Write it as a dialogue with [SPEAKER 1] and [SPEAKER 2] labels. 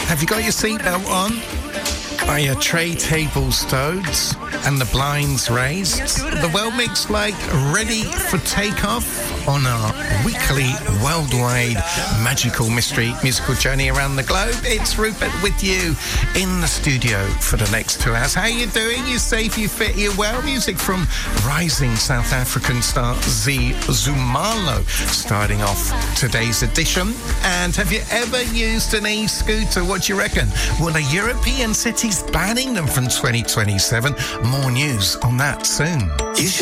[SPEAKER 1] Have you got your seatbelt on? Are your tray tables stowed and the blinds raised? The World Mix Flight ready for takeoff on our weekly worldwide magical mystery musical journey around the globe. It's Rupert with you in the studio for the next 2 hours. How you doing? You safe? You fit? You well? Music from rising South African star Z Zumalo starting off today's edition. And have you ever used an e-scooter? What do you reckon? Will a European cities banning them from 2027? More news on that soon.